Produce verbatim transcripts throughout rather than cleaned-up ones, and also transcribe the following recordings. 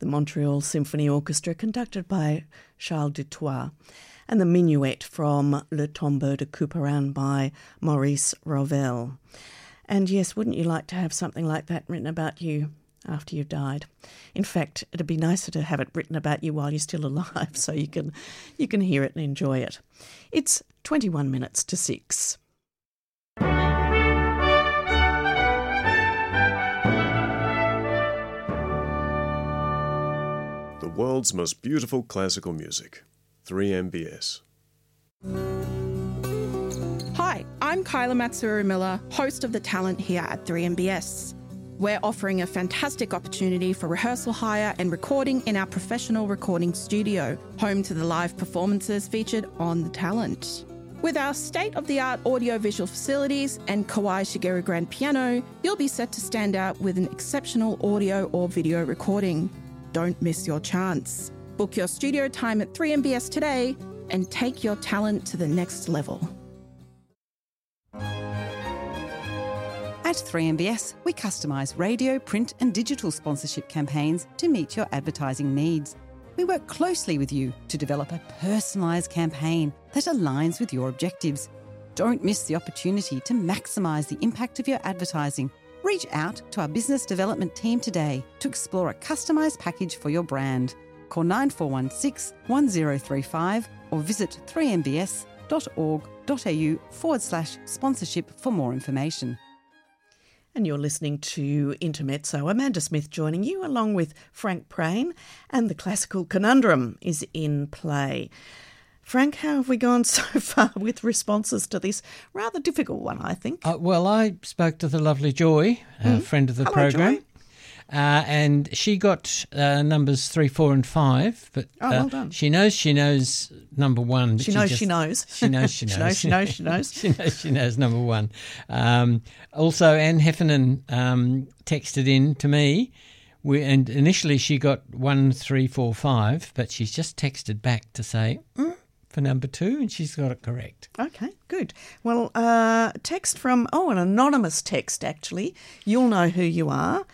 the Montreal Symphony Orchestra conducted by Charles Dutoit, and the Minuet from Le Tombeau de Couperin by Maurice Ravel. And yes, wouldn't you like to have something like that written about you after you've died? In fact, it'd be nicer to have it written about you while you're still alive so you can you can hear it and enjoy it. It's twenty-one minutes to six. The world's most beautiful classical music. three M B S. Hi, I'm Kyla Matsuru-Miller, host of The Talent here at three M B S. We're offering a fantastic opportunity for rehearsal hire and recording in our professional recording studio, home to the live performances featured on The Talent. With our state-of-the-art audio-visual facilities and Kawai Shigeru grand piano, you'll be set to stand out with an exceptional audio or video recording. Don't miss your chance. Book your studio time at three M B S today and take your talent to the next level. At three M B S, we customise radio, print and digital sponsorship campaigns to meet your advertising needs. We work closely with you to develop a personalised campaign that aligns with your objectives. Don't miss the opportunity to maximise the impact of your advertising. Reach out to our business development team today to explore a customised package for your brand. Call nine four one six, one zero three five or visit three m b s dot org dot a u forward slash sponsorship for more information. And you're listening to Intermezzo. Amanda Smith joining you along with Frank Prain, and the classical conundrum is in play. Frank, how have we gone so far with responses to this rather difficult one, I think? Uh, well, I spoke to the lovely Joy, a mm. friend of the Hello, program. Joy. Uh, and she got uh, numbers three, four and five. But oh, well uh, done. She knows she knows number one. But she, knows just, she knows she knows she knows. she knows she knows. she knows she knows number one. Um, also, Anne Heffernan um, texted in to me. We, and initially she got one, three, four, five. But she's just texted back to say... Mm, for number two, and she's got it correct. Okay, good. Well, uh, text from, oh, an anonymous text, actually. You'll know who you are.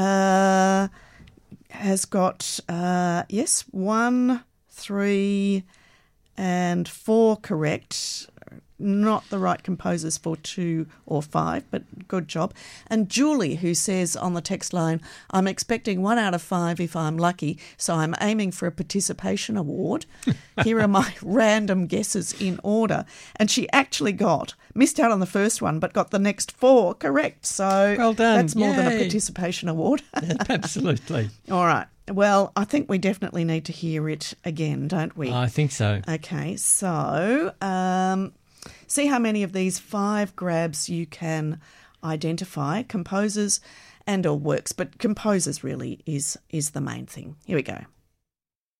Uh, has got, uh, yes, one, three, and four correct. Not the right composers for two or five, but good job. And Julie, who says on the text line, I'm expecting one out of five if I'm lucky, so I'm aiming for a participation award. Here are my random guesses in order. And she actually got, missed out on the first one, but got the next four correct. So well done. That's more Yay. than a participation award. Absolutely. All right. Well, I think we definitely need to hear it again, don't we? I think so. Okay, so... Um, see how many of these five grabs you can identify, composers and or works, but composers really is is the main thing. Here we go.